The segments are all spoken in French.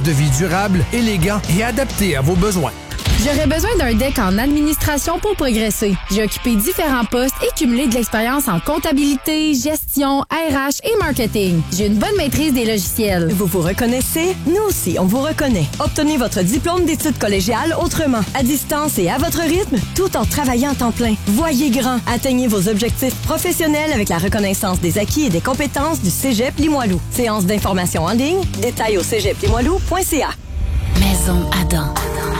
de vie durable, élégant et adapté à vos besoins. J'aurais besoin d'un DEC en administration pour progresser. J'ai occupé différents postes et cumulé de l'expérience en comptabilité, gestion, RH et marketing. J'ai une bonne maîtrise des logiciels. Vous vous reconnaissez? Nous aussi, on vous reconnaît. Obtenez votre diplôme d'études collégiales autrement, à distance et à votre rythme, tout en travaillant à temps plein. Voyez grand. Atteignez vos objectifs professionnels avec la reconnaissance des acquis et des compétences du Cégep Limoilou. Séance d'information en ligne. Détails au cégeplimoilou.ca. Maison Adam.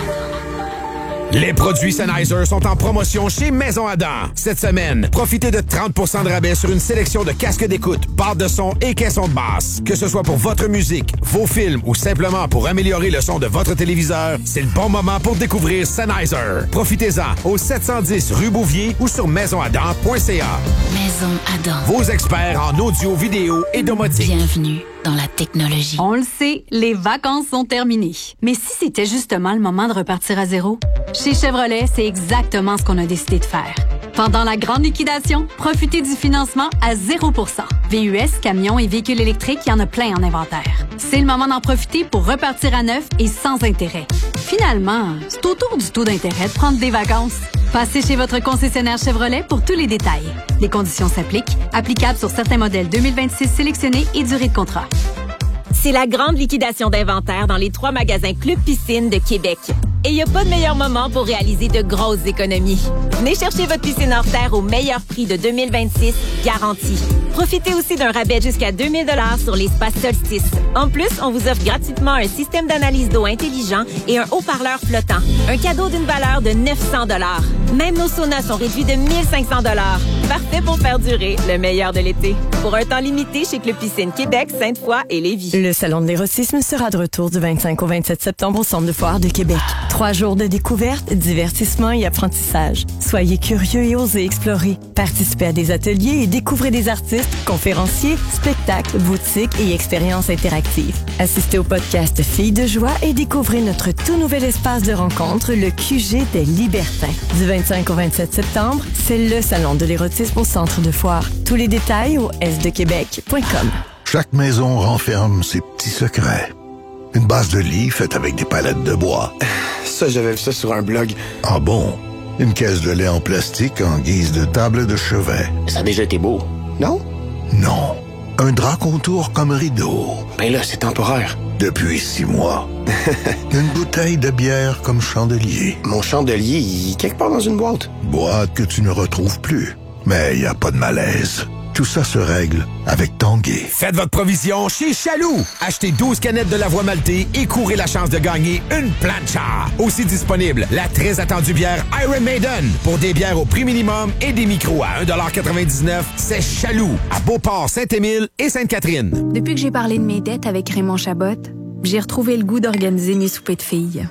Les produits Sennheiser sont en promotion chez Maison Adam. Cette semaine, profitez de 30% de rabais sur une sélection de casques d'écoute, barres de son et caissons de basse. Que ce soit pour votre musique, vos films ou simplement pour améliorer le son de votre téléviseur, c'est le bon moment pour découvrir Sennheiser. Profitez-en au 710 rue Bouvier ou sur maisonadam.ca. Maison Adam. Vos experts en audio, vidéo et domotique. Bienvenue dans la technologie. On le sait, les vacances sont terminées. Mais si c'était justement le moment de repartir à zéro? Chez Chevrolet, c'est exactement ce qu'on a décidé de faire. Pendant la grande liquidation, profitez du financement à 0%. VUS, camions et véhicules électriques, il y en a plein en inventaire. C'est le moment d'en profiter pour repartir à neuf et sans intérêt. Finalement, c'est autour du taux d'intérêt de prendre des vacances. Passez chez votre concessionnaire Chevrolet pour tous les détails. Les conditions s'appliquent, applicables sur certains modèles 2026 sélectionnés et durée de contrat. C'est la grande liquidation d'inventaire dans les 3 magasins Club Piscine de Québec. Et il n'y a pas de meilleur moment pour réaliser de grosses économies. Venez chercher votre piscine hors terre au meilleur prix de 2026, garanti. Profitez aussi d'un rabais jusqu'à 2000 $ sur les spas Solstice. En plus, on vous offre gratuitement un système d'analyse d'eau intelligent et un haut-parleur flottant. Un cadeau d'une valeur de 900 $. Même nos saunas sont réduits de 1500 $. Parfait pour faire durer le meilleur de l'été. Pour un temps limité chez Club Piscine Québec, Sainte-Foy et Lévis. Le Salon de l'érotisme sera de retour du 25 au 27 septembre au Centre de foire de Québec. 3 jours de découverte, divertissement et apprentissage. Soyez curieux et osez explorer. Participez à des ateliers et découvrez des artistes, conférenciers, spectacles, boutiques et expériences interactives. Assistez au podcast Filles de joie et découvrez notre tout nouvel espace de rencontre, le QG des Libertins. Du 25 au 27 septembre, c'est le Salon de l'érotisme au Centre de foire. Tous les détails au sdequebec.com. Chaque maison renferme ses petits secrets. Une base de lit faite avec des palettes de bois. Ça, j'avais vu ça sur un blog. Ah bon? Une caisse de lait en plastique en guise de table de chevet. Ça a déjà été beau, non? Non. Un drap contour comme rideau. Ben là, c'est temporaire. Depuis 6 mois. Une bouteille de bière comme chandelier. Mon chandelier, il est quelque part dans une boîte. Boîte que tu ne retrouves plus. Mais il n'y a pas de malaise. Tout ça se règle avec Tanguay. Faites votre provision chez Chaloux. Achetez 12 canettes de la voie maltée et courez la chance de gagner une plancha. Aussi disponible, la très attendue bière Iron Maiden. Pour des bières au prix minimum et des micros à 1,99 $, c'est Chaloux. À Beauport, Saint-Émile et Sainte-Catherine. Depuis que j'ai parlé de mes dettes avec Raymond Chabot, j'ai retrouvé le goût d'organiser mes soupers de filles.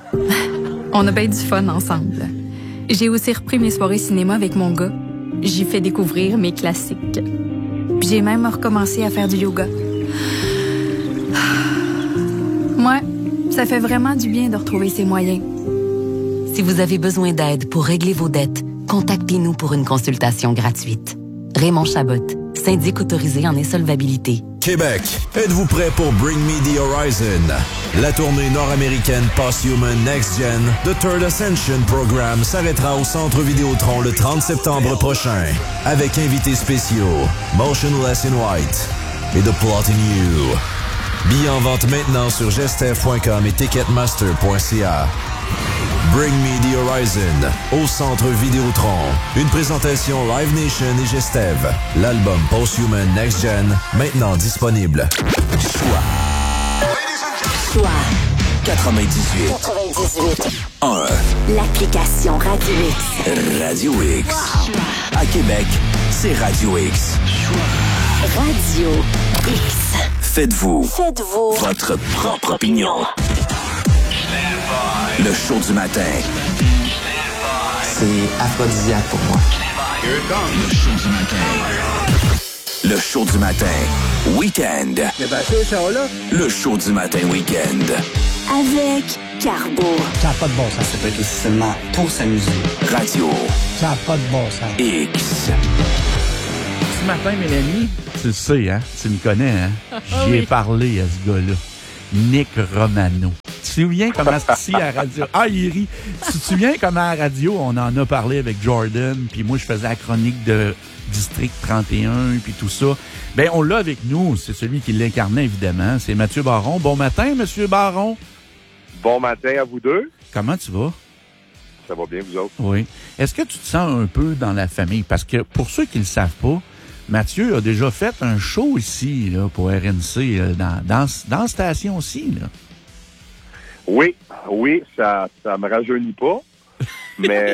On a bien du fun ensemble. J'ai aussi repris mes soirées cinéma avec mon gars. J'y fais découvrir mes classiques. Puis j'ai même recommencé à faire du yoga. Moi, ça fait vraiment du bien de retrouver ses moyens. Si vous avez besoin d'aide pour régler vos dettes, contactez-nous pour une consultation gratuite. Raymond Chabot, syndic autorisé en insolvabilité. Québec, êtes-vous prêt pour Bring Me the Horizon? La tournée nord-américaine Post-Human Next Gen The Third Ascension Program s'arrêtera au Centre Vidéotron le 30 septembre prochain, avec invités spéciaux Motionless in White et The Plot in You. Billets en vente maintenant sur gestev.com et ticketmaster.ca. Bring Me the Horizon au Centre Vidéotron. Une présentation Live Nation et Gestev. L'album Post-Human Next Gen, maintenant disponible. Choix 98 1. L'application Radio X. Radio X. À Québec, c'est Radio X. Radio X. Faites-vous votre propre opinion. Le show du matin. C'est aphrodisiaque pour moi. Le show du matin. Le show du matin. Week-end. Le show du matin week-end. Avec Carbo. Ça n'a pas de bon sens. Ça peut être aussi seulement pour s'amuser. Radio. Ça n'a pas de bon sens. X. Ce matin, Mélanie, tu le sais, hein? Tu me connais, hein? J'y ai parlé à ce gars-là. Nick Romano. Tu te souviens comment ici à la radio... Ah, il rit. Tu te souviens comment à la radio, on en a parlé avec Jordan, puis moi, je faisais la chronique de District 31, puis tout ça. Ben, on l'a avec nous. C'est celui qui l'incarnait, évidemment. C'est Mathieu Baron. Bon matin, Monsieur Baron. Bon matin à vous deux. Comment tu vas? Ça va bien, vous autres? Oui. Est-ce que tu te sens un peu dans la famille? Parce que pour ceux qui ne le savent pas, Mathieu a déjà fait un show ici là, pour RNC, dans la station aussi. Là. Oui, ça me rajeunit pas. Mais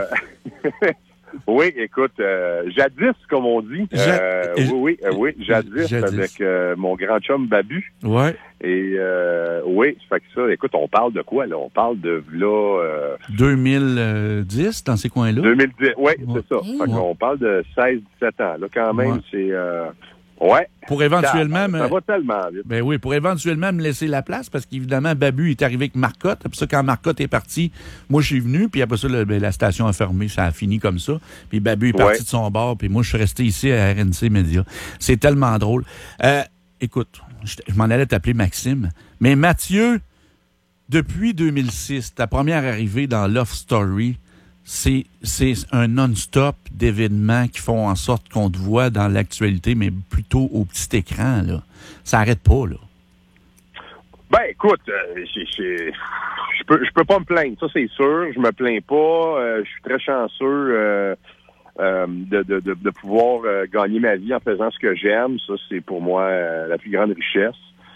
oui, écoute, jadis, comme on dit. Oui, jadis. Avec mon grand chum Babu. Ouais. Et oui, ça fait que ça, écoute, on parle de quoi, là? On parle de là... 2010, dans ces coins-là? 2010, oui, c'est ça. Fait qu'on parle de 16-17 ans. Là, quand même, c'est... ouais. Pour éventuellement... Ça va tellement vite. Ben oui, pour éventuellement me laisser la place, parce qu'évidemment, Babu est arrivé avec Marcotte. Après ça, quand Marcotte est parti, moi, je suis venu, puis après ça, la station a fermé, ça a fini comme ça. Puis Babu est parti de son bord, puis moi, je suis resté ici à RNC Média. C'est tellement drôle. Écoute, je m'en allais t'appeler Maxime, mais Mathieu, depuis 2006, ta première arrivée dans Love Story, c'est un non-stop d'événements qui font en sorte qu'on te voit dans l'actualité, mais plutôt au petit écran, là. Ça arrête pas, là. Ben, écoute, je peux pas me plaindre, ça c'est sûr. Je me plains pas. Je suis très chanceux de pouvoir gagner ma vie en faisant ce que j'aime. Ça, c'est pour moi la plus grande richesse.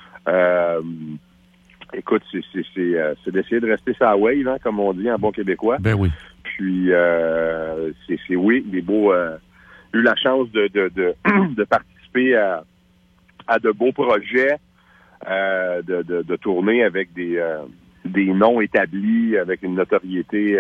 Écoute, c'est d'essayer de rester sa wave, hein, comme on dit en bon québécois. Ben oui. Puis c'est oui, des beaux eu la chance de participer à de beaux projets, de tourner avec des noms établis, avec une notoriété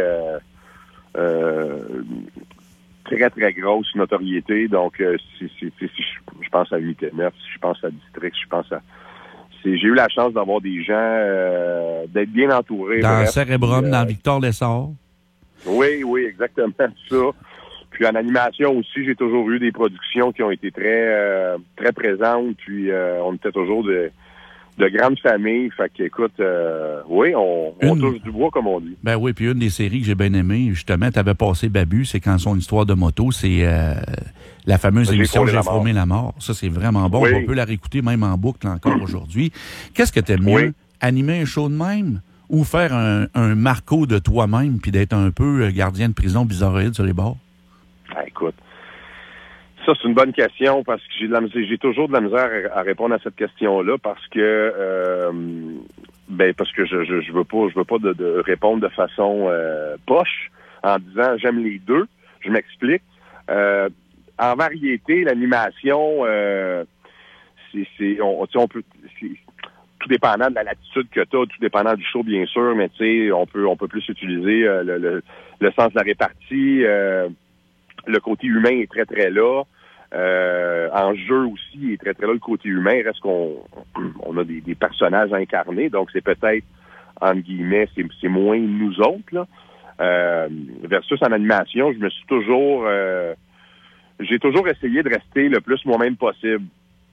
très, très grosse notoriété. Donc, je pense à 8 et 9, je pense à District, je pense à... J'ai eu la chance d'avoir des gens, d'être bien entouré. Dans Cérébrum, dans Victor Lessard. Oui, exactement ça. Puis en animation aussi, j'ai toujours eu des productions qui ont été très très présentes. Puis on était toujours de grandes familles. Fait qu'écoute, oui, on touche du bois, comme on dit. Ben oui, puis une des séries que j'ai bien aimées, justement, t'avais passé Babu, c'est quand son histoire de moto, c'est la fameuse émission J'ai frôlé la mort. Ça, c'est vraiment bon. Oui. On peut la réécouter même en boucle encore aujourd'hui. Qu'est-ce que t'aimes mieux? Animer un show de même? Ou faire un Marco de toi-même puis d'être un peu gardien de prison bizarroïde sur les bords? Ah, écoute, ça c'est une bonne question parce que j'ai toujours de la misère à répondre à cette question-là parce que je veux pas de répondre de façon poche en disant j'aime les deux. Je m'explique. En variété, l'animation, on peut. Tout dépendant de la latitude que tu as, tout dépendant du show, bien sûr, mais tu sais, on peut plus utiliser le sens de la répartie. Le côté humain est très, très là. En jeu aussi, il est très, très là, le côté humain. Reste qu'on a des personnages incarnés, donc c'est peut-être, entre guillemets, c'est moins nous autres, là. Versus en animation, j'ai toujours essayé de rester le plus moi-même possible.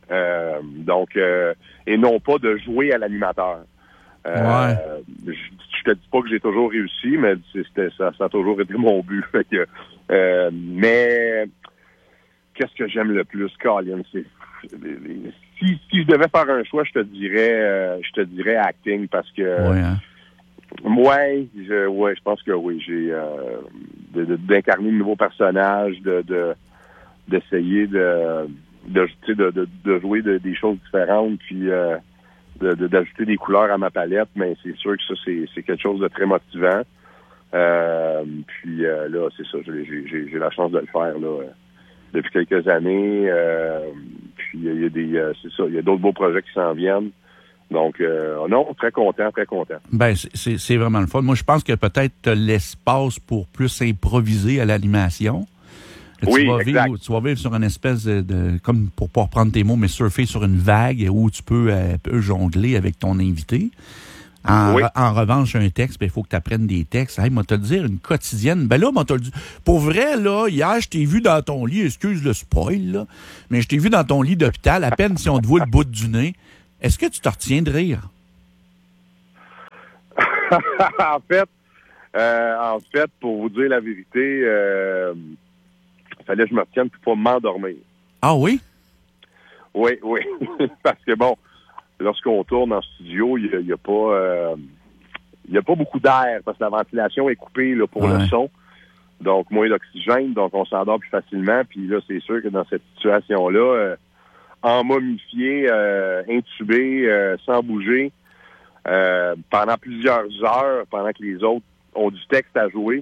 Et non pas de jouer à l'animateur. Je te dis pas que j'ai toujours réussi, mais ça a toujours été mon but. Fait que, mais qu'est-ce que j'aime le plus, Colin? Si je devais faire un choix, je te dirais acting parce que je pense que oui, j'ai d'incarner de nouveaux personnages, d'essayer de jouer des choses différentes, puis d'ajouter des couleurs à ma palette, mais c'est sûr que ça, c'est quelque chose de très motivant. Puis là, c'est ça, j'ai la chance de le faire là depuis quelques années. Puis il y a d'autres beaux projets qui s'en viennent. Donc, non, très content. Ben, c'est vraiment le fun. Moi, je pense que peut-être l'espace pour plus improviser à l'animation. Tu vas vivre sur une espèce de comme pour pas reprendre tes mots, mais surfer sur une vague où tu peux jongler avec ton invité. En revanche, un texte, il faut que tu apprennes des textes. Hey, moi, te le dire, une quotidienne. Ben là, moi, te le dire. Pour vrai, là, hier, je t'ai vu dans ton lit, excuse le spoil, là, mais je t'ai vu dans ton lit d'hôpital, à peine si on te voit le bout du nez. Est-ce que tu te retiens de rire? En fait, pour vous dire la vérité, il fallait que je me retienne pour pas m'endormir. Ah oui? Oui. Parce que bon, lorsqu'on tourne en studio, il y a pas beaucoup d'air parce que la ventilation est coupée là, pour le son. Donc, moins d'oxygène, donc on s'endort plus facilement. Puis là, c'est sûr que dans cette situation-là, en momifié, intubé, sans bouger, pendant plusieurs heures, pendant que les autres ont du texte à jouer,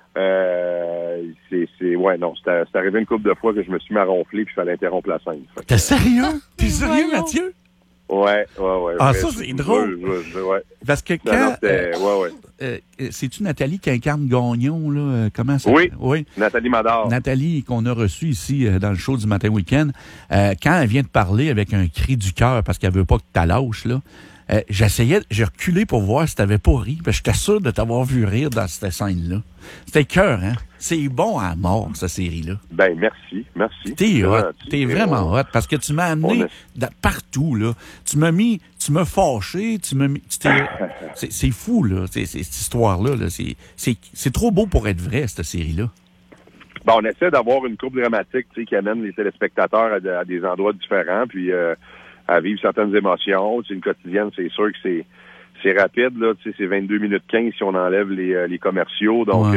c'est arrivé une couple de fois que je me suis mis à ronfler puis il fallait interrompre la scène. T'es sérieux? T'es sérieux, Mathieu? Ouais. Ah, ça, c'est drôle. Ouais. Parce que quand... c'est-tu Nathalie qui incarne Gagnon, là? Comment ça? Oui. Nathalie Madard. Nathalie, qu'on a reçue ici dans le show du matin week-end, quand elle vient de parler avec un cri du cœur parce qu'elle veut pas que tu lâches, là, j'ai reculé pour voir si t'avais pas ri, parce que j'étais sûr de t'avoir vu rire dans cette scène-là. C'était cœur, hein? C'est bon à mort, cette série-là. Ben, merci. T'es hot. T'es vraiment hot, parce que tu m'as amené partout, là. Tu m'as fâché, c'est fou, là, cette histoire-là, là. C'est trop beau pour être vrai, cette série-là. Ben, on essaie d'avoir une courbe dramatique, tu sais, qui amène les téléspectateurs à des endroits différents, puis à vivre certaines émotions. C'est une quotidienne, c'est sûr que c'est rapide, là, tu sais, c'est 22 minutes 15 si on enlève les commerciaux, donc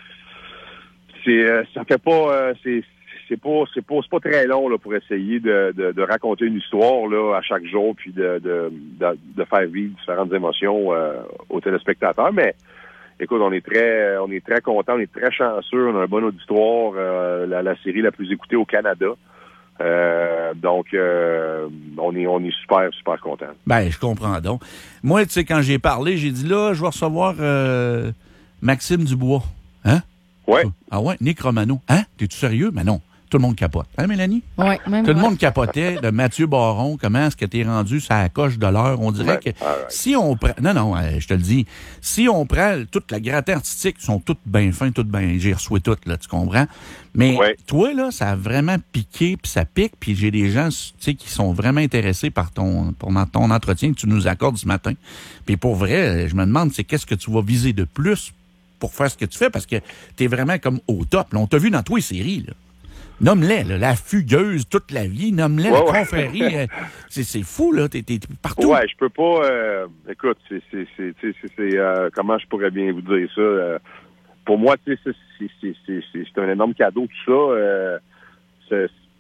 ça fait pas c'est pas très long là pour essayer de raconter une histoire là à chaque jour puis de faire vivre différentes émotions aux téléspectateurs, mais écoute, on est très contents, on est très chanceux, on a un bon auditoire, la série la plus écoutée au Canada. Donc, on est super contents. Ben, je comprends donc. Moi, tu sais, quand j'ai parlé, j'ai dit là, je vais recevoir Maxime Dubois. Hein? Ouais. Ah ouais, Nick Romano. Hein? T'es-tu sérieux? Mais non. Tout le monde capote. Hein, Mélanie? Oui, même tout le monde capotait de Mathieu Baron. Comment est-ce que t'es rendu ça coche de l'heure? On dirait que si on prend... Non, je te le dis. Si on prend toute la gratin artistique, ils sont toutes bien fins, toutes bien... J'ai reçu toutes, là, tu comprends? Mais toi, là, ça a vraiment piqué, puis ça pique, puis j'ai des gens, tu sais, qui sont vraiment intéressés par ton entretien que tu nous accordes ce matin. Puis pour vrai, je me demande, c'est qu'est-ce que tu vas viser de plus pour faire ce que tu fais, parce que t'es vraiment comme au top. Là, on t'a vu dans tous les séries, là. Nomme-les, là, la fugueuse, toute la vie, nomme-les, la confrérie. C'est fou, là, t'es partout. Ouais, je peux pas... écoute, c'est comment je pourrais bien vous dire ça? Pour moi, tu sais, c'est un énorme cadeau, tout ça.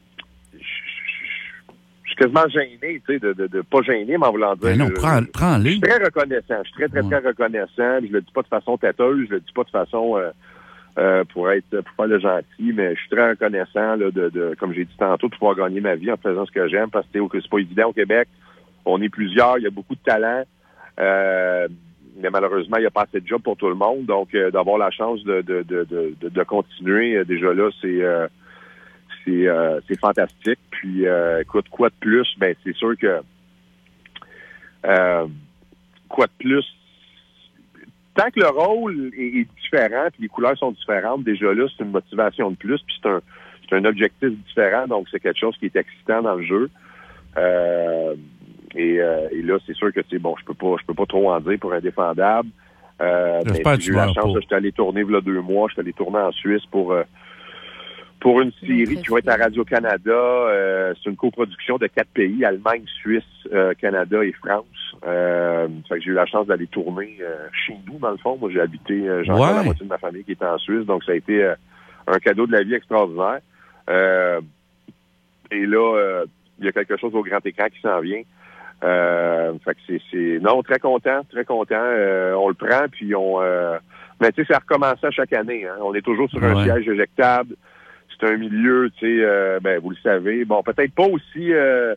Je suis quasiment gêné, tu sais, de pas gêner, mais en voulant dire... Ben non, prends-les. Je suis très reconnaissant, je suis très reconnaissant. Je le dis pas de façon têteuse, je le dis pas de façon... pour faire le gentil, mais je suis très reconnaissant là, de comme j'ai dit tantôt, de pouvoir gagner ma vie en faisant ce que j'aime, parce que c'est pas évident au Québec. On est plusieurs, il y a beaucoup de talent, mais malheureusement, il n'y a pas assez de job pour tout le monde. Donc, d'avoir la chance de continuer, déjà là, c'est fantastique. Puis, écoute, quoi de plus? Ben, c'est sûr que quoi de plus? Tant que le rôle est différent, puis les couleurs sont différentes, déjà là, c'est une motivation de plus, puis c'est un objectif différent, donc c'est quelque chose qui est excitant dans le jeu. Et là, c'est sûr que bon, je peux pas trop en dire pour Indéfendable. J'espère que j'ai eu la chance, j'étais allé tourner il y a 2 mois, j'étais allé tourner en Suisse pour une série qui va être à Radio-Canada. C'est une coproduction de 4 pays, Allemagne, Suisse, Canada et France. Fait que j'ai eu la chance d'aller tourner chez nous, dans le fond. Moi, j'ai habité, j'ai encore la moitié de ma famille qui était en Suisse, donc ça a été un cadeau de la vie extraordinaire. Et là, il y a quelque chose au grand écran qui s'en vient. Fait que c'est non, très content. On le prend, puis mais tu sais, ça recommence à chaque année. Hein. On est toujours sur un siège éjectable. C'est un milieu, tu sais, vous le savez. Bon, peut-être pas aussi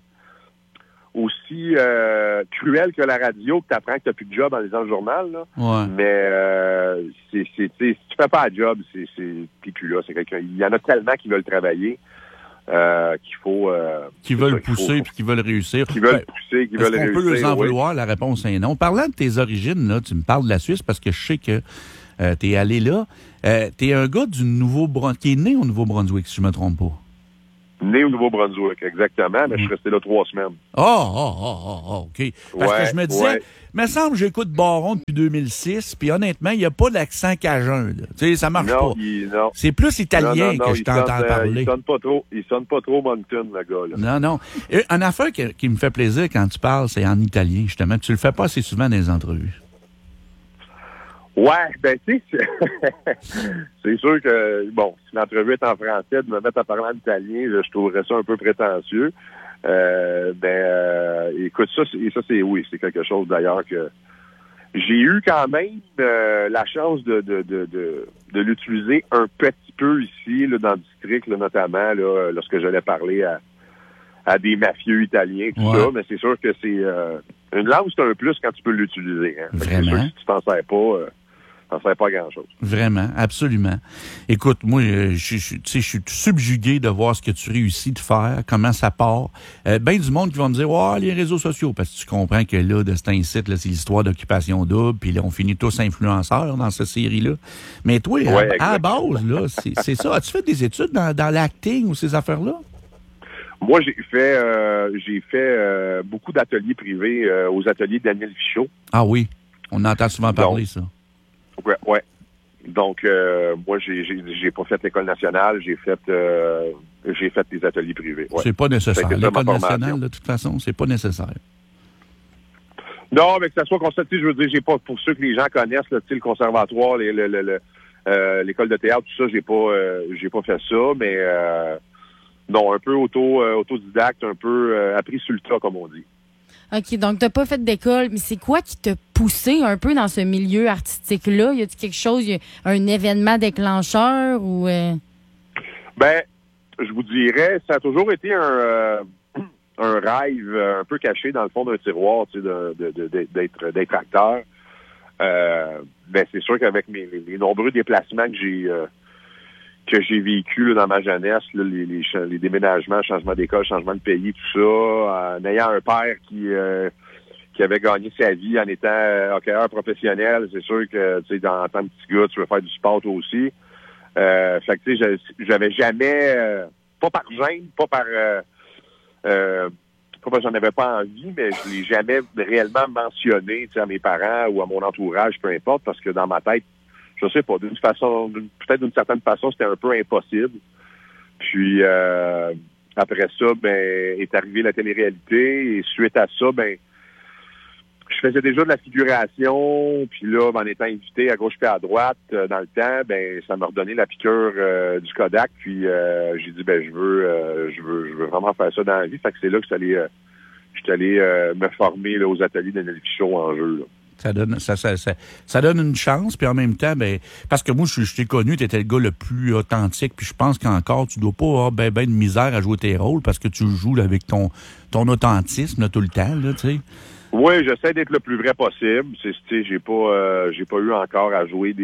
cruel que la radio, que tu apprends que tu n'as plus de job en lisant le journal, là. Ouais. Mais si tu fais pas de job, puis plus là, c'est quelqu'un. Il y en a tellement qui veulent travailler qu'il faut... qui veulent pousser puis qui veulent réussir. Qui veulent pousser, qui veulent réussir. Est-ce qu'on peut les en vouloir? La réponse est non. Parlant de tes origines, là, tu me parles de la Suisse parce que je sais que t'es allé là. T'es un gars du qui est né au Nouveau-Brunswick, si je me trompe pas. Né au Nouveau-Brunswick, exactement, mais je suis resté là 3 semaines. OK. Parce que je me disais, me semble que j'écoute Baron depuis 2006, puis honnêtement, il n'y a pas d'accent cajun. Tu sais, ça marche pas. Non. C'est plus italien que je t'entends parler. Il sonne pas trop Moncton, le gars. Là. Non. Et une affaire qui me fait plaisir quand tu parles, c'est en italien, justement. Tu le fais pas assez souvent dans les entrevues. Ouais, ben tu sais, c'est sûr que, bon, si l'entrevue est en français, de me mettre à parler en italien, je trouverais ça un peu prétentieux. Écoute, c'est quelque chose d'ailleurs que j'ai eu quand même la chance de l'utiliser un petit peu ici, là, dans le district, là, notamment, là, lorsque j'allais parler à des mafieux italiens, tout ça, mais c'est sûr que c'est une langue, c'est un plus quand tu peux l'utiliser. Hein. Vraiment? C'est sûr que si tu t'en sers pas... ça ne sert pas grand-chose. Vraiment, absolument. Écoute, moi, je suis subjugué de voir ce que tu réussis de faire, comment ça part. Ben du monde qui va me dire, les réseaux sociaux, parce que tu comprends que là, de cet incite, là, c'est l'histoire d'Occupation Double, puis là, on finit tous influenceurs dans cette série-là. Mais toi, à la base, là, c'est ça. As-tu fait des études dans l'acting ou ces affaires-là? Moi, j'ai fait beaucoup d'ateliers privés aux ateliers de Daniel Fichot. Ah oui, on entend souvent parler, ça. Ouais. Donc, moi, j'ai pas fait l'école nationale, j'ai fait des ateliers privés. Ouais. C'est pas nécessaire. L'école nationale, de toute façon, c'est pas nécessaire. Non, mais que ça soit constaté, je veux dire, j'ai pas, pour ceux que les gens connaissent, là, le conservatoire, l'école de théâtre, tout ça, j'ai pas fait ça, mais non, un peu autodidacte, un peu appris sur le tas, comme on dit. OK, donc t'as pas fait d'école, mais c'est quoi qui t'a poussé un peu dans ce milieu artistique-là? Y a-t-il quelque chose, un événement déclencheur ou... Ben, je vous dirais, ça a toujours été un rêve un peu caché dans le fond d'un tiroir, tu sais, d'être acteur. Ben, c'est sûr qu'avec les nombreux déplacements que j'ai vécu là, dans ma jeunesse, là, les déménagements, changement d'école, changement de pays, tout ça, en ayant un père qui avait gagné sa vie en étant hockeyeur professionnel, c'est sûr que tu sais, en tant que petit gars, tu veux faire du sport toi aussi. Fait que tu sais, j'avais jamais, pas par gêne, pas parce que j'en avais pas envie, mais je l'ai jamais réellement mentionné, tu sais, à mes parents ou à mon entourage, peu importe, parce que dans ma tête, je sais pas, peut-être d'une certaine façon, c'était un peu impossible. Puis après ça, ben, est arrivée la télé-réalité, et suite à ça, ben, je faisais déjà de la figuration, puis là, en étant invité à gauche et à droite dans le temps, ben, ça m'a redonné la piqûre du Kodak, puis j'ai dit, ben, je veux vraiment faire ça dans la vie. Fait que c'est là que je suis allé me former là, aux ateliers d'Daniel Fichot en jeu, là. Ça donne une chance, puis en même temps, ben, parce que moi, je t'ai connu, tu étais le gars le plus authentique, puis je pense qu'encore, tu dois pas avoir ben de misère à jouer tes rôles, parce que tu joues là, avec ton authentisme là, tout le temps, là, tu sais. Oui, j'essaie d'être le plus vrai possible. J'ai pas eu encore à jouer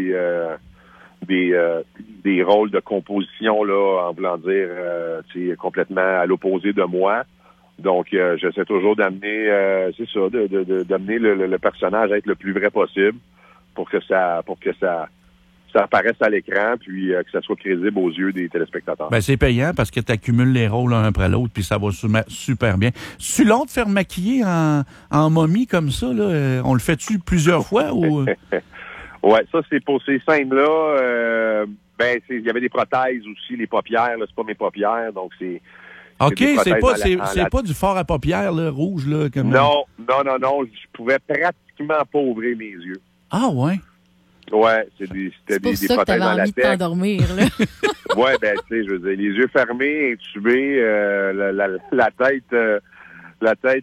des rôles de composition là, en voulant dire complètement à l'opposé de moi. Donc, j'essaie toujours d'amener, d'amener le personnage à être le plus vrai possible pour que ça apparaisse à l'écran, puis que ça soit crédible aux yeux des téléspectateurs. Ben, c'est payant parce que tu accumules les rôles l'un après l'autre, puis ça va super bien. C'est long de faire maquiller en momie comme ça, là? On le fait-tu plusieurs fois ou? Ouais, ça, c'est pour ces scènes-là. Il y avait des prothèses aussi, les paupières, là, c'est pas mes paupières, donc c'est... OK, c'est pas du fard à paupières, là, rouge, là, comme... Non, je pouvais pratiquement pas ouvrir mes yeux. Ah, ouais? Ouais, c'était des prothèses en latex. C'est pour ça que t'avais envie de t'endormir, là. Ouais, ben, tu sais, je veux dire, les yeux fermés, intubés, la tête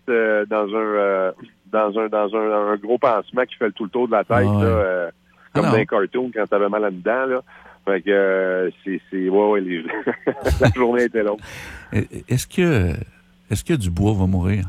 dans un gros pansement qui fait tout le tour de la tête, là, comme dans un cartoon quand t'avais mal là-dedans, là. Fait que la journée était longue. Est-ce que Dubois va mourir?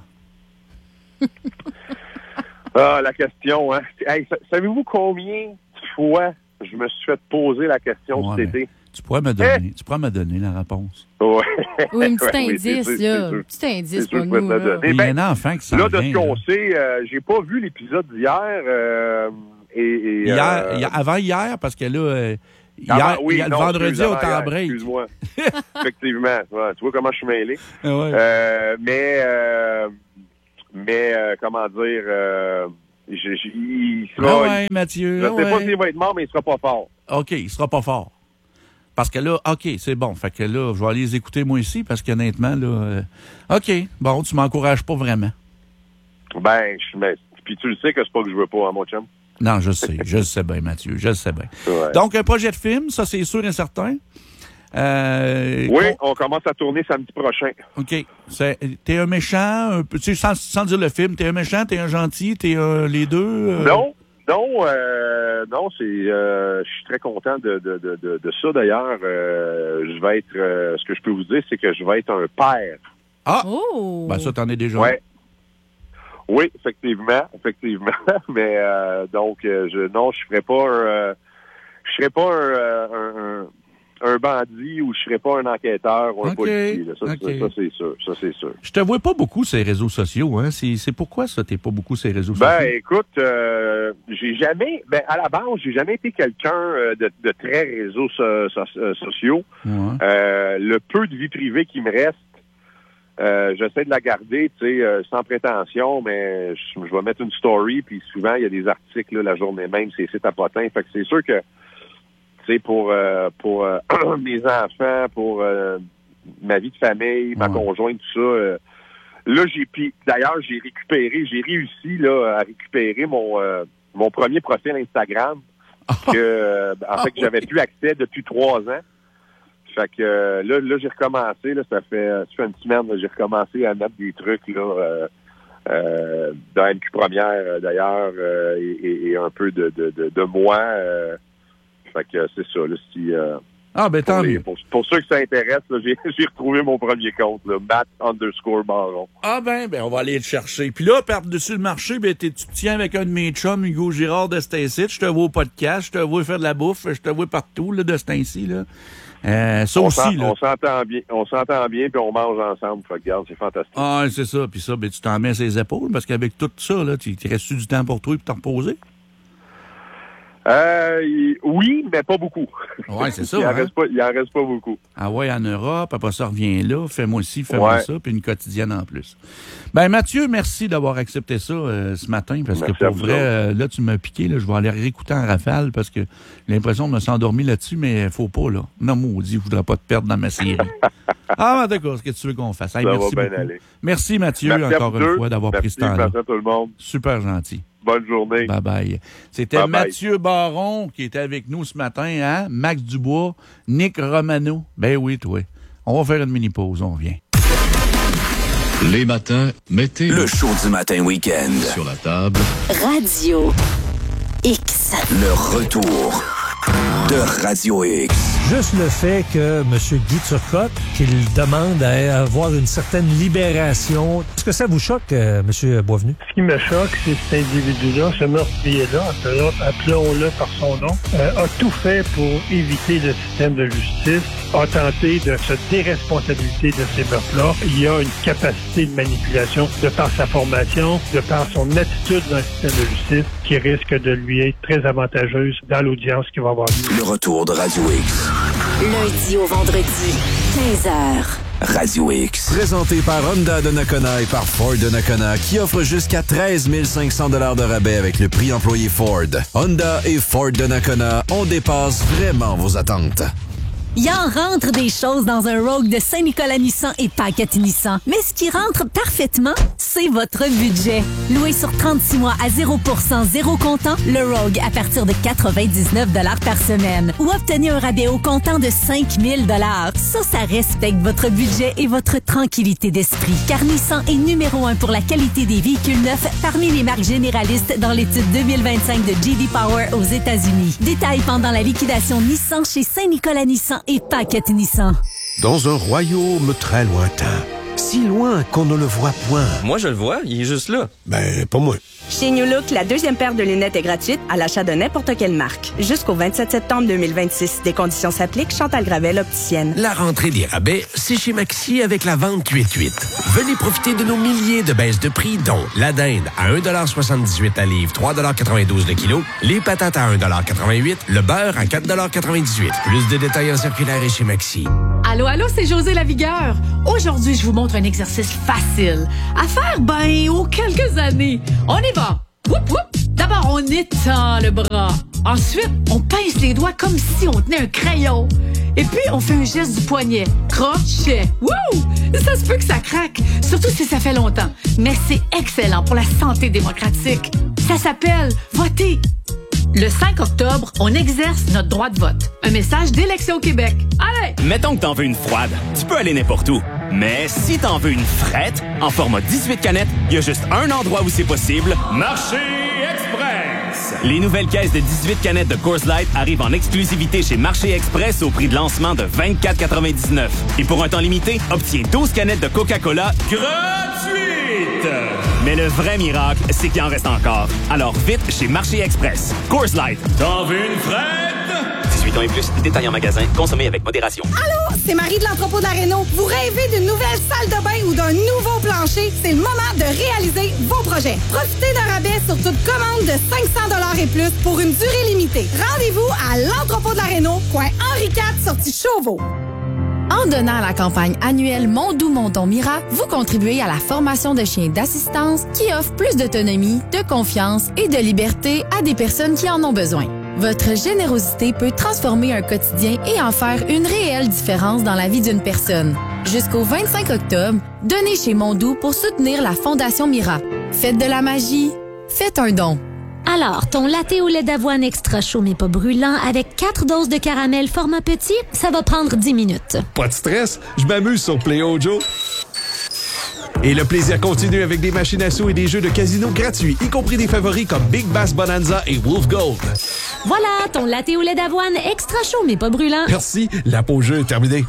La question, hein. Hey, savez-vous combien de fois je me suis fait poser la question cet été? Tu pourrais me donner la réponse. Ouais. Oui, un petit indice, là. Un petit indice pour nous. Il y a un enfant qui s'en vient. Là, de ce qu'on sait, j'ai pas vu l'épisode d'hier. Avant hier, parce que là, le vendredi au temps break. Excuse-moi. Effectivement. Ouais, tu vois comment je suis mêlé. Ouais. Mais comment dire... il sera... ouais, Mathieu. Je ne sais pas s'il va être mort, mais il sera pas fort. OK, il sera pas fort. Parce que là, OK, c'est bon. Fait que là, je vais aller les écouter moi ici, parce qu'honnêtement, là... OK, bon, tu m'encourages pas vraiment. Puis tu le sais que c'est pas que je veux pas, hein, mon chum? Non, je le sais bien, Mathieu, je le sais bien. Ouais. Donc, un projet de film, ça, c'est sûr et certain. Oui, on commence à tourner samedi prochain. OK. T'es un méchant, tu sais, sans dire le film, t'es un méchant, t'es un gentil, t'es les deux? Non, c'est... je suis très content de ça, d'ailleurs. Je vais être... ce que je peux vous dire, c'est que je vais être un père. Ah! Oh! Ben ça, t'en es déjà. Ouais. Oui, effectivement. Mais donc, je ferai pas un bandit ou je serai pas un enquêteur ou un policier. Là. Ça, c'est sûr. Je te vois pas beaucoup sur les réseaux sociaux, hein? C'est pourquoi ça, t'es pas beaucoup sur les réseaux sociaux? Écoute, à la base, j'ai jamais été quelqu'un de très réseaux sociaux. Ouais. Le peu de vie privée qui me reste, j'essaie de la garder, tu sais, sans prétention, mais je vais mettre une story, puis souvent, il y a des articles là, la journée même, c'est à potin. Fait que c'est sûr que, tu sais, pour mes enfants, pour ma vie de famille, ma conjointe, tout ça, là, d'ailleurs, j'ai réussi là, à récupérer mon premier profil Instagram, que j'avais plus accès depuis 3 ans. Fait que là j'ai recommencé, là, ça fait une semaine, là, j'ai recommencé à mettre des trucs là dans MQ Première d'ailleurs et un peu de moi. Fait que c'est ça, là, si tant mieux. Pour ceux que ça intéresse, là, j'ai retrouvé mon premier compte, là, Matt_Baron. On va aller le chercher. Puis là, par-dessus le marché, tu te tiens avec un de mes chums, Hugo Girard de Stacy. Je te vois au podcast, je te vois faire de la bouffe, je te vois partout là, de Stacy, là. Ça aussi, là. On s'entend bien, puis on mange ensemble. Fait que, regarde, c'est fantastique. Ah, c'est ça. Puis ça, tu t'en mets ses épaules, parce qu'avec tout ça, là, tu restes du temps pour toi et pour te reposer? Oui, mais pas beaucoup. Oui, c'est ça. Il en reste pas beaucoup. Ah ouais, en Europe, après ça, reviens là, fais-moi ci, fais-moi ça, puis une quotidienne en plus. Mathieu, merci d'avoir accepté ça ce matin, parce que pour vrai, là, tu m'as piqué, là, je vais aller réécouter en rafale, parce que j'ai l'impression de me s'endormir là-dessus, mais faut pas, là. Non, maudit, je voudrais pas te perdre dans ma série. D'accord, ce que tu veux qu'on fasse. Ça va bien aller. Merci, Mathieu, encore une fois, d'avoir pris ce temps-là. Merci à tout le monde. Super gentil. Bonne journée. Bye-bye. C'était Mathieu Baron qui était avec nous ce matin, hein? Max Dubois, Nick Romano. Ben oui, toi. On va faire une mini-pause, on revient. Les matins, mettez le show du matin week-end sur la table. Radio X. Le retour de Radio X. Juste le fait que M. Guy Turcotte, qu'il demande à avoir une certaine libération, est-ce que ça vous choque, M. Boisvenu? Ce qui me choque, c'est cet individu-là, ce meurtrier-là, appelons-le par son nom, a tout fait pour éviter le système de justice, a tenté de se déresponsabiliser de ces meurtres-là. Il a une capacité de manipulation de par sa formation, de par son attitude dans le système de justice, qui risque de lui être très avantageuse dans l'audience qui va avoir lieu. Le retour de Radio X. Lundi au vendredi, 15h. Radio X. Présenté par Honda de Nakona et par Ford de Nakona, qui offre jusqu'à 13 500 $ de rabais avec le prix employé Ford. Honda et Ford de Nakona, on dépasse vraiment vos attentes. Il en rentre des choses dans un Rogue de Saint-Nicolas Nissan et Paquette Nissan. Mais ce qui rentre parfaitement, c'est votre budget. Loué sur 36 mois à 0%, 0 comptant, le Rogue à partir de 99 $ par semaine. Ou obtenez un rabais au comptant de 5 000 $. Ça respecte votre budget et votre tranquillité d'esprit. Car Nissan est numéro 1 pour la qualité des véhicules neufs parmi les marques généralistes dans l'étude 2025 de J.D. Power aux États-Unis. Détails pendant la liquidation Nissan chez Saint-Nicolas Nissan et Paquette Nissan. Dans un royaume très lointain, si loin qu'on ne le voit point. Moi, je le vois, il est juste là. Ben, pas moi. Chez New Look, la deuxième paire de lunettes est gratuite à l'achat de n'importe quelle marque. Jusqu'au 27 septembre 2026. Des conditions s'appliquent. Chantal Gravel, opticienne. La rentrée des rabais, c'est chez Maxi avec la vente 8-8. Venez profiter de nos milliers de baisses de prix, dont la dinde à 1,78 $ la livre, 3,92 $ le kilo, les patates à 1,88 $, le beurre à 4,98 $. Plus de détails en circulaire et chez Maxi. Allô, c'est José Lavigueur. Aujourd'hui, je vous montre un exercice facile à faire, aux quelques années. On y va. Whoop, whoop. D'abord, on étend le bras. Ensuite, on pince les doigts comme si on tenait un crayon. Et puis, on fait un geste du poignet. Crochet. Wouh! Ça se peut que ça craque, surtout si ça fait longtemps. Mais c'est excellent pour la santé démocratique. Ça s'appelle voter. Le 5 octobre, on exerce notre droit de vote. Un message d'Élection Québec. Allez! Mettons que t'en veux une froide. Tu peux aller n'importe où. Mais si t'en veux une frette, en format 18 canettes, il y a juste un endroit où c'est possible. Marché Express! Les nouvelles caisses de 18 canettes de Coors Light arrivent en exclusivité chez Marché Express au prix de lancement de 24,99. Et pour un temps limité, obtiens 12 canettes de Coca-Cola gratuites! Mais le vrai miracle, c'est qu'il en reste encore. Alors vite chez Marché Express. Coors Light. T'en veux une frette? 18 ans et plus, détail en magasin, consommez avec modération. Allô, c'est Marie de l'entrepôt de la Réno. Vous rêvez d'une nouvelle salle de bain ou d'un nouveau plancher? C'est le moment de réaliser vos projets. Profitez d'un rabais sur toute commande de 500 $ et plus pour une durée limitée. Rendez-vous à l'entrepôt de la Réno, coin Henri IV, sortie Chauveau. En donnant à la campagne annuelle Mon Doux Mon Don Mira, vous contribuez à la formation de chiens d'assistance qui offrent plus d'autonomie, de confiance et de liberté à des personnes qui en ont besoin. Votre générosité peut transformer un quotidien et en faire une réelle différence dans la vie d'une personne. Jusqu'au 25 octobre, donnez chez Mon Doux pour soutenir la Fondation Mira. Faites de la magie, faites un don. Alors, ton latte au lait d'avoine extra chaud mais pas brûlant avec 4 doses de caramel format petit, ça va prendre 10 minutes. Pas de stress, je m'amuse sur Play Ojo. Et le plaisir continue avec des machines à sous et des jeux de casino gratuits, y compris des favoris comme Big Bass Bonanza et Wolf Gold. Voilà, ton latte au lait d'avoine extra chaud mais pas brûlant. Merci, la pause jeu est terminée.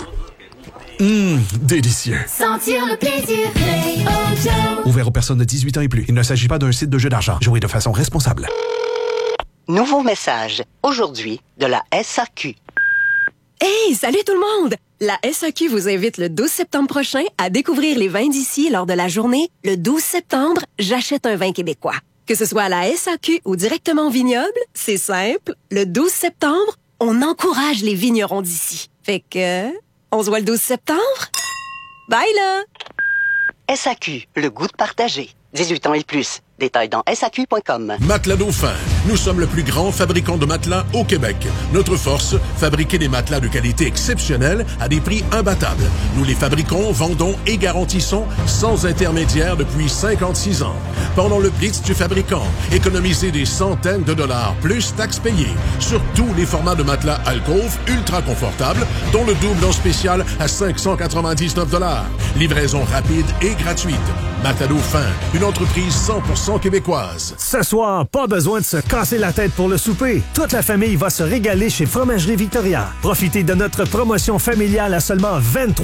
Délicieux. Sentir le plaisir, Play Ojo. Ouvert aux personnes de 18 ans et plus. Il ne s'agit pas d'un site de jeu d'argent. Jouez de façon responsable. Nouveau message. Aujourd'hui, de la SAQ. Hey, salut tout le monde! La SAQ vous invite le 12 septembre prochain à découvrir les vins d'ici lors de la journée « Le 12 septembre, j'achète un vin québécois ». Que ce soit à la SAQ ou directement au vignoble, c'est simple. Le 12 septembre, on encourage les vignerons d'ici. Fait que... on se voit le 12 septembre? Bye là! SAQ, le goût de partager. 18 ans et plus. Détails dans SAQ.com. Matelas Dauphin. Nous sommes le plus grand fabricant de matelas au Québec. Notre force, fabriquer des matelas de qualité exceptionnelle à des prix imbattables. Nous les fabriquons, vendons et garantissons sans intermédiaire depuis 56 ans. Pendant le Blitz du fabricant, économisez des centaines de dollars plus taxes payées sur tous les formats de matelas Alcove ultra confortables, dont le double en spécial à 599 $. Livraison rapide et gratuite. Matelas Dauphin, une entreprise 100% québécoise. Ce soir, pas besoin de se casser la tête pour le souper. Toute la famille va se régaler chez Fromagerie Victoria. Profitez de notre promotion familiale à seulement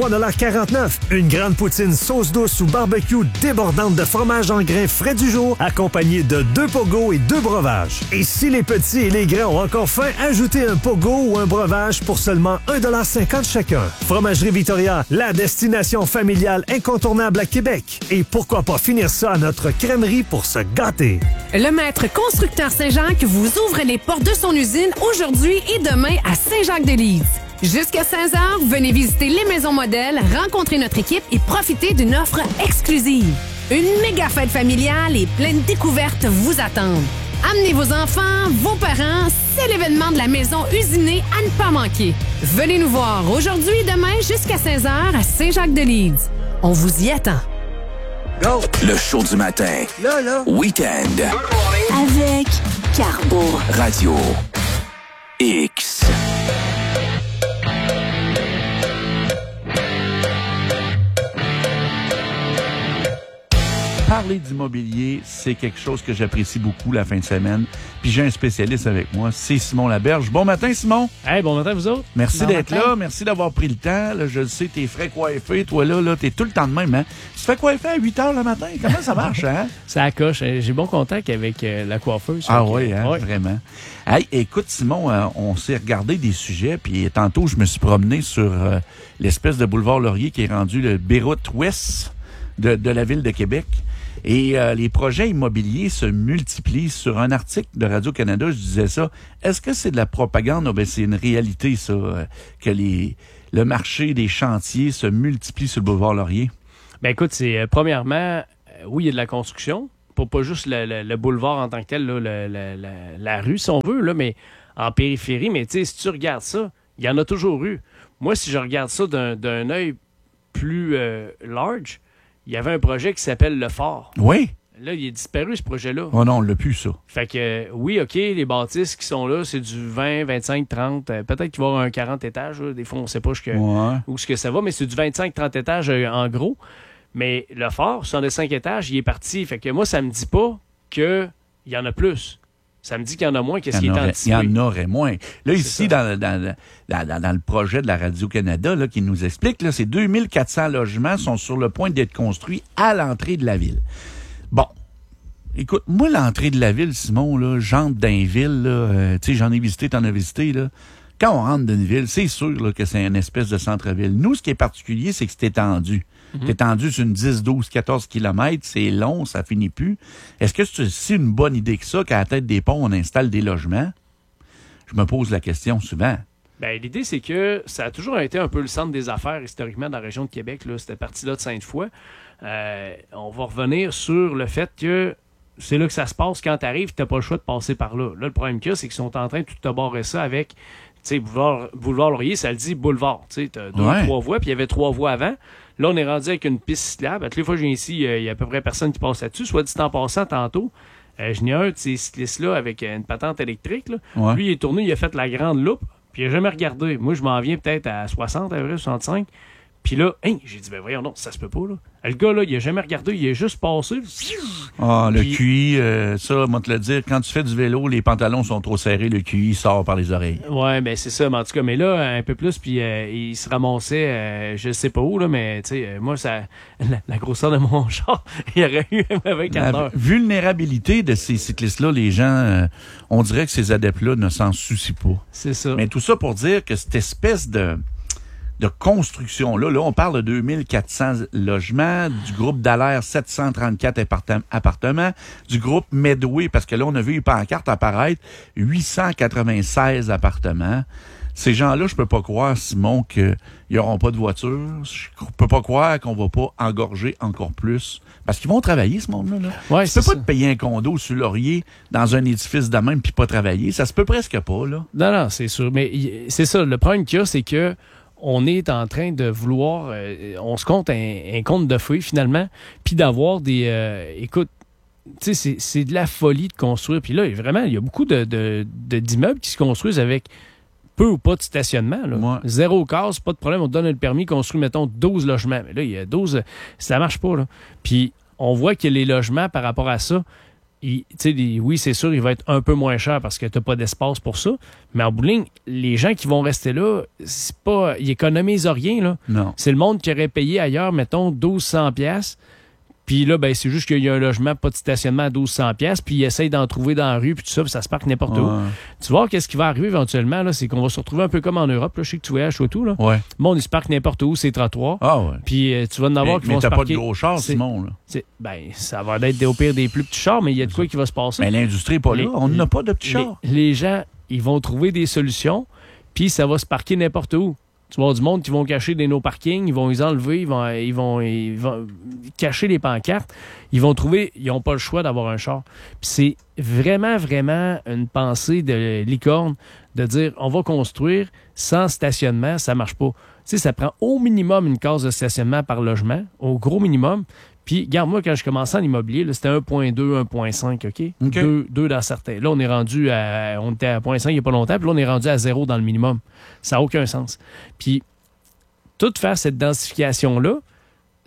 23,49 $. Une grande poutine sauce douce ou barbecue débordante de fromage en grains frais du jour, accompagnée de 2 pogos et 2 breuvages. Et si les petits et les grands ont encore faim, ajoutez un pogo ou un breuvage pour seulement 1,50 $ chacun. Fromagerie Victoria, la destination familiale incontournable à Québec. Et pourquoi pas finir ça à notre crèmerie pour se gâter. Le maître constructeur Saint-Jacques vous ouvre les portes de son usine aujourd'hui et demain à Saint-Jacques-de-Lise. Jusqu'à 16h, venez visiter les maisons modèles, rencontrer notre équipe et profiter d'une offre exclusive. Une méga fête familiale et pleine de découvertes vous attendent. Amenez vos enfants, vos parents, c'est l'événement de la maison usinée à ne pas manquer. Venez nous voir aujourd'hui et demain jusqu'à 16h à Saint-Jacques-de-Lise. On vous y attend. Go. Le show du matin. Là. Week-end. Avec Carbo. Radio X. parler d'immobilier, c'est quelque chose que j'apprécie beaucoup la fin de semaine. Puis j'ai un spécialiste avec moi, c'est Simon Laberge. Bon matin, Simon. Hey, bon matin, vous autres. Merci d'être là. Merci d'avoir pris le temps. Là, je le sais, t'es frais coiffé. Toi, là, t'es tout le temps de même. Hein? Tu te fais coiffer à 8 heures le matin. Comment ça marche, hein? Ça accroche. J'ai bon contact avec la coiffeuse. Ah oui, hein, vraiment. Hey, écoute, Simon, on s'est regardé des sujets. Puis tantôt, je me suis promené sur l'espèce de boulevard Laurier qui est rendu le Beyrouth Ouest de la ville de Québec. Et les projets immobiliers se multiplient. Sur un article de Radio-Canada, je disais ça. Est-ce que c'est de la propagande? Oh, ben, c'est une réalité, ça, que le marché des chantiers se multiplie sur le boulevard Laurier. Ben écoute, c'est premièrement, oui, il y a de la construction. Pas juste le boulevard en tant que tel, là, la rue, si on veut, là, mais en périphérie. Mais tu sais, si tu regardes ça, il y en a toujours eu. Moi, si je regarde ça d'un œil plus large, il y avait un projet qui s'appelle Le Fort. Oui. Là, il est disparu, ce projet-là. Oh non, on l'a plus, ça. Fait que, oui, OK, les bâtisses qui sont là, c'est du 20, 25, 30. Peut-être qu'il va y avoir un 40 étages. Là. Des fois, on ne sait pas où ce que ça va, mais c'est du 25, 30 étages en gros. Mais Le Fort, 65 étages, il est parti. Fait que moi, ça me dit pas qu'il y en a plus. Ça me dit qu'il y en a moins que ce qui est anticipé. Il y en aurait moins. Là, ici, dans le projet de la Radio-Canada là, qui nous explique, là, c'est 2400 logements sont sur le point d'être construits à l'entrée de la ville. Bon. Écoute, moi, l'entrée de la ville, Simon, là, j'entre dans une ville, là, tu sais, j'en ai visité, t'en as visité, là. Quand on rentre dans une ville, c'est sûr là, que c'est une espèce de centre-ville. Nous, ce qui est particulier, c'est que c'est étendu. C'est étendu sur une 10, 12, 14 kilomètres. C'est long, ça finit plus. Est-ce que c'est une bonne idée que ça, qu'à la tête des ponts, on installe des logements? Je me pose la question souvent. Bien, l'idée, c'est que ça a toujours été un peu le centre des affaires, historiquement, dans la région de Québec. Là, cette partie-là de Sainte-Foy. On va revenir sur le fait que c'est là que ça se passe. Quand tu arrives, tu n'as pas le choix de passer par là. Là, le problème qu'il y a, c'est qu'ils sont en train de tout aborder ça avec... Tu sais, boulevard Laurier, ça le dit boulevard. Tu sais, tu as 2 ou 3 voies, puis il y avait 3 voies avant. Là, on est rendu avec une piste cyclable. Toutes les fois que je viens ici, il y a à peu près personne qui passe là-dessus. Soit dit en passant tantôt, je n'ai un de ces cyclistes-là avec une patente électrique. Là. Ouais. Lui, il est tourné, il a fait la grande loupe, puis il n'a jamais regardé. Moi, je m'en viens peut-être à 60, à peu près, 65. Puis là, j'ai dit, ben voyons, non, ça se peut pas, là. Le gars, là, il a jamais regardé, il est juste passé. Ah, le QI, ça, moi te le dire, quand tu fais du vélo, les pantalons sont trop serrés, le QI sort par les oreilles. Ouais, ben c'est ça, mais en tout cas, mais là, un peu plus, puis il se ramassait, je sais pas où, là, mais tu sais, moi, ça, la grosseur de mon char, il y aurait eu avec 4 heures. La vulnérabilité de ces cyclistes-là, les gens, on dirait que ces adeptes-là ne s'en soucient pas. C'est ça. Mais tout ça pour dire que cette espèce de construction-là. Là, on parle de 2400 logements, du groupe Dallaire, 734 appartements, du groupe Medway, parce que là, on a vu une pancarte apparaître, 896 appartements. Ces gens-là, je peux pas croire, Simon, qu'ils n'auront pas de voiture. Je peux pas croire qu'on va pas engorger encore plus. Parce qu'ils vont travailler, ce monde-là. Là. Ouais, tu peux pas te payer un condo sur Laurier dans un édifice de même puis pas travailler. Ça se peut presque pas, là. Non, c'est sûr. Mais c'est ça. Le problème qu'il y a, c'est que on est en train de vouloir... on se compte un compte de feuilles, finalement, puis d'avoir des... écoute, tu sais, c'est de la folie de construire. Puis là, vraiment, il y a beaucoup d'immeubles qui se construisent avec peu ou pas de stationnement. Là. Ouais. 0 case, pas de problème, on te donne le permis, construit, mettons, 12 logements. Mais là, il y a 12... ça marche pas, là. Puis on voit que les logements, par rapport à ça... oui, c'est sûr, il va être un peu moins cher parce que tu n'as pas d'espace pour ça. Mais en bout de ligne, les gens qui vont rester là, c'est pas, ils économisent rien. Là. Non. C'est le monde qui aurait payé ailleurs, mettons, 1200$. Puis là, ben, c'est juste qu'il y a un logement, pas de stationnement à 1200$, puis ils essayent d'en trouver dans la rue, puis tout ça, puis ça se parque n'importe où. Tu vois, qu'est-ce qui va arriver éventuellement, là, c'est qu'on va se retrouver un peu comme en Europe. Là, je sais que tu voyages tout, là. Ouais. Le monde, il se parque n'importe où, c'est trottoir. Ah ouais. Puis tu vas en avoir qui vont se parquer. Mais t'as pas de gros chars, Simon, là. Ben, ça va être au pire des plus petits chars, mais il y a de quoi qui va se passer. Mais l'industrie n'est pas là. On n'a pas de petits chars. Les gens, ils vont trouver des solutions, puis ça va se parquer n'importe où. Tu vas avoir du monde qui vont cacher des no-parking, ils vont les enlever, ils vont cacher les pancartes. Ils vont trouver, ils n'ont pas le choix d'avoir un char. Puis c'est vraiment, vraiment une pensée de licorne de dire on va construire sans stationnement, ça marche pas. Tu sais, ça prend au minimum une case de stationnement par logement, au gros minimum. Puis, regarde, moi, quand je commençais en immobilier, là, c'était 1.2, 1.5, OK? 2 dans certains. Là, on est rendu on était à 1.5 il n'y a pas longtemps, puis là, on est rendu à 0 dans le minimum. Ça n'a aucun sens. Puis, tout faire cette densification-là,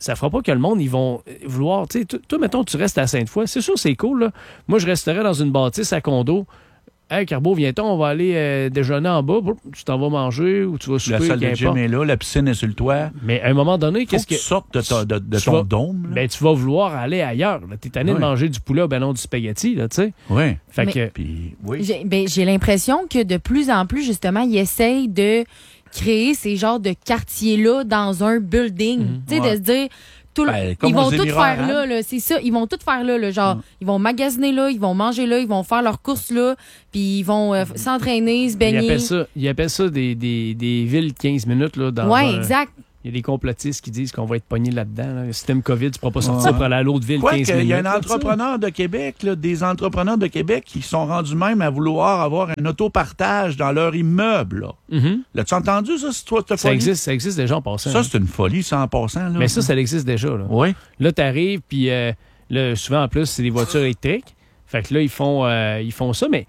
ça fera pas que le monde, ils vont vouloir... Tu sais, toi, mettons, tu restes à Sainte-Foy. C'est sûr, c'est cool, là. Moi, je resterais dans une bâtisse à condo. Hey, Carbo, viens-on, on va aller déjeuner en bas. Tu t'en vas manger ou tu vas souper. La salle de gym est là, la piscine est sur le toit. Mais à un moment donné, qu'est-ce que tu sortes de ton dôme? Ben, tu vas vouloir aller ailleurs. T'es tanné de manger du poulet, ben non, du spaghetti, là, tu sais. Oui. Fait que... J'ai l'impression que de plus en plus, justement, ils essayent de créer ces genres de quartiers-là dans un building. Tu sais, de se dire... ils vont tout faire là, c'est ça. Ils vont tout faire là, genre, ils vont magasiner là, ils vont manger là, ils vont faire leurs courses là, puis ils vont s'entraîner, se baigner. Ils appellent ça des villes 15 minutes, là. Exact. Il y a des complotistes qui disent qu'on va être pogné là-dedans. Là. Le système COVID, tu ne pourras pas sortir pour aller à l'autre ville 15 minutes. Il y a un entrepreneur de Québec, là, des entrepreneurs de Québec qui sont rendus même à vouloir avoir un autopartage dans leur immeuble. Là. L'as-tu entendu, ça, si toi, t'as ça existe déjà en passant. Ça, c'est une folie, ça, en passant. Là. Mais ça existe déjà. Là. Oui. Là, tu arrives, puis là, souvent, en plus, c'est des voitures électriques. Fait que là, ils font ça, mais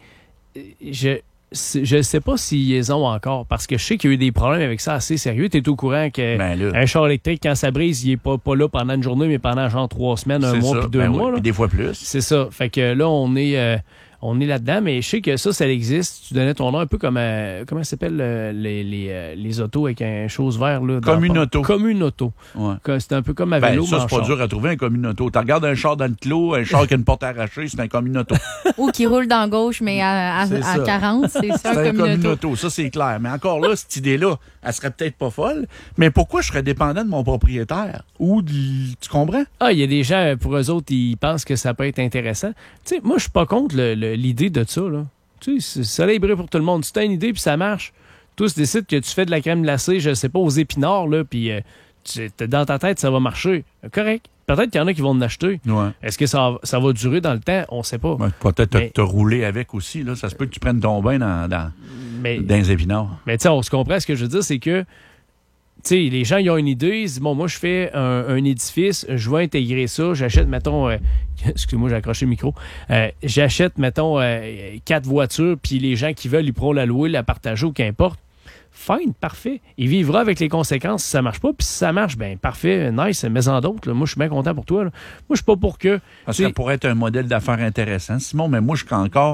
je ne sais pas s'ils les ont encore, parce que je sais qu'il y a eu des problèmes avec ça assez sérieux. Tu es au courant qu'un char électrique, quand ça brise, il n'est pas là pendant une journée, mais pendant genre 3 semaines, un mois, puis 2 mois. Puis des fois plus. C'est ça. Fait que là, on est là-dedans, mais je sais que ça existe. Tu donnais ton nom un peu comme, comment ça s'appelle les autos avec un chose vert? Là, Communauto. Communauto. Ouais. C'est un peu comme à vélo. Ça, c'est pas dur à trouver, un communauto. Tu regardes un char dans le clos, un char qui a une porte arrachée, c'est un communauto. Ou qui roule dans gauche, mais à 40, c'est ça, un communauto. Ça, c'est clair. Mais encore là, cette idée-là, elle serait peut-être pas folle, mais pourquoi je serais dépendant de mon propriétaire? Tu comprends? Il y a des gens, pour eux autres, ils pensent que ça peut être intéressant. Tu sais, moi, je suis pas contre l'idée de ça, là. Tu sais, ça brille pour tout le monde. Si tu as une idée puis ça marche, toi, tu décides que tu fais de la crème glacée, je sais pas, aux épinards, là, puis dans ta tête, ça va marcher. Correct. Peut-être qu'il y en a qui vont en acheter. Ouais. Est-ce que ça va durer dans le temps? On sait pas. Peut-être te rouler avec aussi, là. Ça se peut que tu prennes ton bain dans les épinards. Mais tu sais, on se comprend. Ce que je veux dire, c'est que les gens, ils ont une idée, ils disent, bon, moi, je fais un édifice, je vais intégrer ça, j'achète, mettons, excuse-moi, j'ai accroché le micro, j'achète, mettons, 4 voitures, puis les gens qui veulent, ils pourront la louer, la partager ou qu'importe. Fine, parfait. Il vivra avec les conséquences si ça marche pas, puis si ça marche, ben parfait, nice, mets-en d'autres. Là. Moi, je suis bien content pour toi. Là. Moi, je suis pas pour que... Parce que ça pourrait être un modèle d'affaires intéressant, Simon, mais moi, je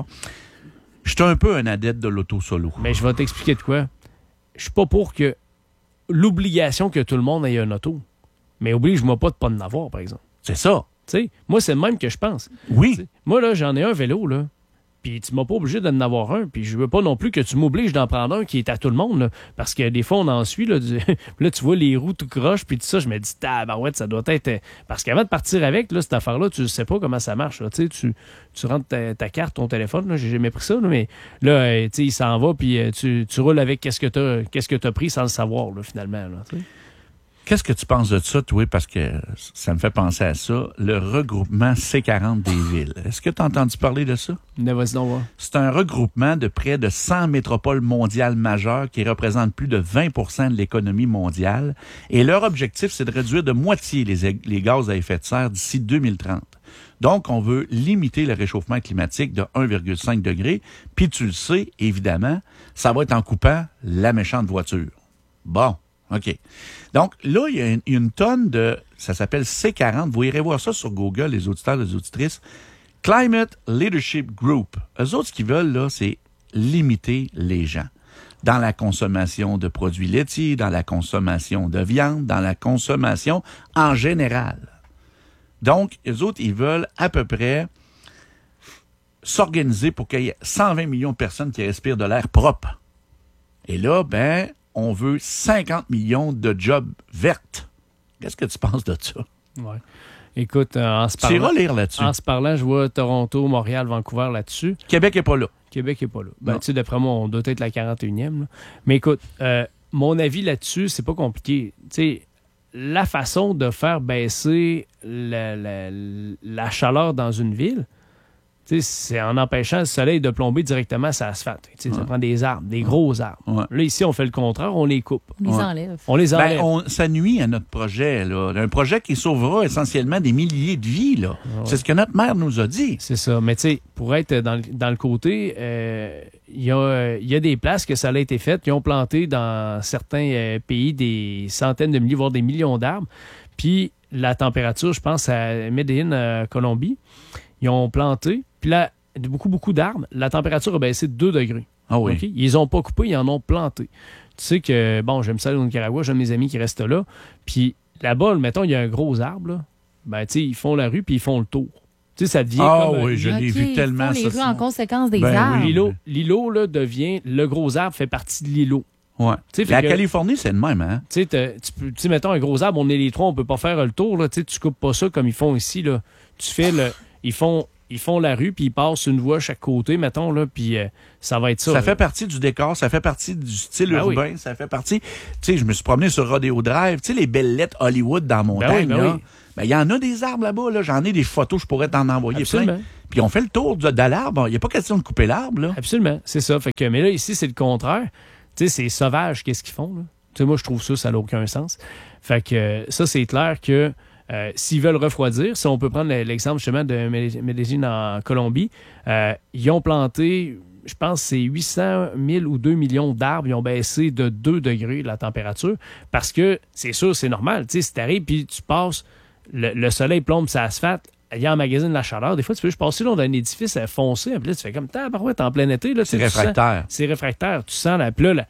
suis un peu un adepte de l'auto-solo. Mais je vais t'expliquer de quoi. Je suis pas pour que l'obligation que tout le monde ait un auto. Mais oblige-moi pas de pas en avoir, par exemple. C'est ça. T'sais, moi, c'est le même que je pense. Oui. T'sais, moi, là, j'en ai un vélo, là. Puis tu m'as pas obligé d'en avoir un. Puis je veux pas non plus que tu m'obliges d'en prendre un qui est à tout le monde, là. Parce que des fois, on en suit, là. Là, tu vois les roues tout croches, puis tout ça, je me dis, tabarouette, ça doit être... Parce qu'avant de partir avec, là, cette affaire-là, tu sais pas comment ça marche, là. Tu rentres ta carte, ton téléphone, là. J'ai jamais pris ça, là, mais là, tu sais, il s'en va, puis tu roules avec qu'est-ce que t'as pris sans le savoir, là, finalement, là, t'sais. Qu'est-ce que tu penses de ça, toi? Parce que ça me fait penser à ça. Le regroupement C40 des villes. Est-ce que tu as entendu parler de ça? Vas-y donc voir. C'est un regroupement de près de 100 métropoles mondiales majeures qui représentent plus de 20% de l'économie mondiale. Et leur objectif, c'est de réduire de moitié les gaz à effet de serre d'ici 2030. Donc, on veut limiter le réchauffement climatique de 1,5 degré. Puis tu le sais, évidemment, ça va être en coupant la méchante voiture. Bon. OK. Donc, là, il y a une tonne de... Ça s'appelle C40. Vous irez voir ça sur Google, les auditeurs, les auditrices. Climate Leadership Group. Eux autres, ce qu'ils veulent, là, c'est limiter les gens. Dans la consommation de produits laitiers, dans la consommation de viande, dans la consommation en général. Donc, eux autres, ils veulent à peu près s'organiser pour qu'il y ait 120 millions de personnes qui respirent de l'air propre. Et là, on veut 50 millions de jobs vertes. Qu'est-ce que tu penses de ça? Ouais. Écoute, en se parlant... Tu iras lire là-dessus. En se parlant, je vois Toronto, Montréal, Vancouver là-dessus. Québec n'est pas là. Québec n'est pas là. Tu sais, d'après moi, on doit être la 41e. Là. Mais écoute, mon avis là-dessus, c'est pas compliqué. Tu sais, la façon de faire baisser la chaleur dans une ville, c'est en empêchant le soleil de plomber directement sur l'asphalte. Ça prend des arbres, des gros arbres. Ouais. Là, ici, on fait le contraire, on les coupe. On les enlève. Ça nuit à notre projet, là. Un projet qui sauvera essentiellement des milliers de vies, là. Ouais. C'est ce que notre maire nous a dit. C'est ça. Mais tu sais, pour être dans le côté, il y a des places que ça a été fait, qui ont planté dans certains pays des centaines de milliers, voire des millions d'arbres. Puis, la température, je pense à Medellín, Colombie. Ils ont planté, puis là, beaucoup d'arbres. La température a baissé de 2 degrés. Ah oui. Okay? Ils les ont pas coupés, ils en ont planté. Tu sais que, bon, j'aime ça au Nicaragua, j'aime mes amis qui restent là. Puis là-bas, mettons, il y a un gros arbre, là. Ben, tu sais, ils font la rue, puis ils font le tour. Tu sais, ça devient comme... oui, je l'ai vu tellement. Ils font les rues en conséquence des Ben arbres. oui. L'îlot, là, devient... Le gros arbre fait partie de l'îlot. Ouais. La Californie, c'est le même, hein? Tu sais, mettons, un gros arbre, on est les trois, on peut pas faire le tour, là. Tu sais, tu coupes pas ça comme ils font ici, là. Tu fais le... Ils font la rue, puis ils passent une voie à chaque côté, mettons, là, puis ça va être ça. Ça fait partie du décor, ça fait partie du style urbain, oui. Ça fait partie... Tu sais, je me suis promené sur Rodeo Drive, tu sais, les belles lettres Hollywood dans la montagne, là. Oui. Ben, il y en a des arbres là-bas, là. J'en ai des photos, je pourrais t'en envoyer Absolument. plein. Puis on fait le tour de l'arbre. Il n'y a pas question de couper l'arbre, là. Absolument, c'est ça. Fait que, mais là, ici, c'est le contraire. Tu sais, c'est sauvage, qu'est-ce qu'ils font, là? Tu sais, moi, je trouve ça n'a aucun sens. Fait que ça, c'est clair que s'ils veulent refroidir, si on peut prendre l'exemple justement de Medellín en Colombie, ils ont planté, je pense, c'est 800 000 ou 2 millions d'arbres. Ils ont baissé de 2 degrés la température parce que, c'est sûr, c'est normal. Tu sais, si t'arrives puis tu passes, le soleil plombe sur l'asphalte, il emmagasine la chaleur. Des fois, tu peux juste passer dans un édifice foncé, puis là, tu fais comme tabarouette en plein été. Là, c'est réfractaire. C'est réfractaire. Tu sens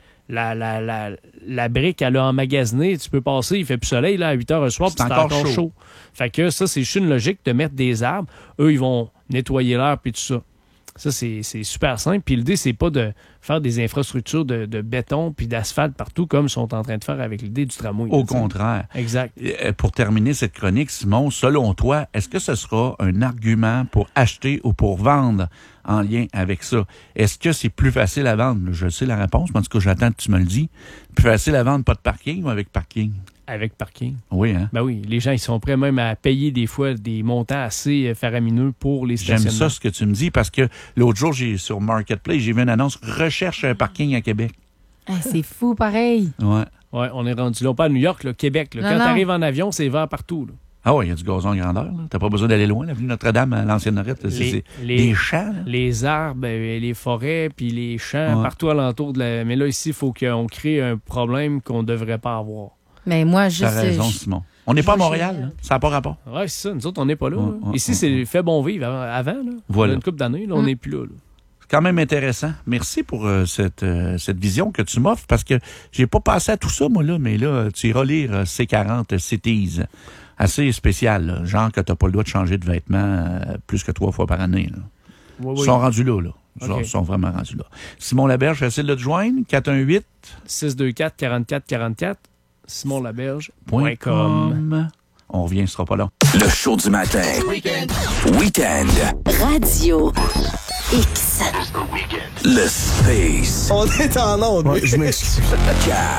la brique, elle a emmagasiné. Tu peux passer, il fait plus soleil là, à 8 heures le soir, puis c'est encore chaud. Fait que ça, c'est juste une logique de mettre des arbres. Eux, ils vont nettoyer l'air, puis tout ça. Ça, c'est super simple. Puis l'idée, c'est pas de faire des infrastructures de béton puis d'asphalte partout comme ils sont en train de faire avec l'idée du tramway. Au contraire. Exact. Pour terminer cette chronique, Simon, selon toi, est-ce que ce sera un argument pour acheter ou pour vendre en lien avec ça? Est-ce que c'est plus facile à vendre? Je sais la réponse, mais en tout cas, j'attends que tu me le dis. Plus facile à vendre pas de parking ou avec parking? Avec parking. Oui, hein? Ben oui, les gens, ils sont prêts même à payer des fois des montants assez faramineux pour les stationnements. J'aime ça, ce que tu me dis, parce que l'autre jour, sur Marketplace, j'ai vu une annonce « Recherche un parking à Québec ». C'est fou, pareil. Ouais. Ouais, on est rendu là, pas à New York, là, Québec. Là. Quand tu arrives en avion, c'est vert partout. Là. Ah oui, il y a du gazon en grandeur. T'as pas besoin d'aller loin. L'avenue Notre-Dame, à l'ancienne Norette, c'est des champs. Là. Les arbres, les forêts, puis les champs, partout alentour de la... Mais là, ici, il faut qu'on crée un problème qu'on devrait pas avoir. Mais moi, juste... T'as raison, Simon. On n'est pas à Montréal, là. Ça n'a pas rapport. Oui, c'est ça. Nous autres, on n'est pas là. Ici, c'est fait bon vivre avant. Là. Voilà. Une couple d'années, là, on n'est plus là. C'est quand même intéressant. Merci pour cette vision que tu m'offres, parce que j'ai pas passé à tout ça, moi, là, mais là, tu iras lire C40 Cities. Assez spécial, là. Genre que tu n'as pas le droit de changer de vêtements plus que 3 fois par année. Là. Oui. Ils sont rendus là. Okay. Ils sont vraiment rendus là. Simon Laberge, facile de te joindre. 418-624-4444. SimonLaberge.com. On revient, ce sera pas long. Le show du matin. Weekend. Radio X. Le space. On est en onde. Ouais, je m'excuse.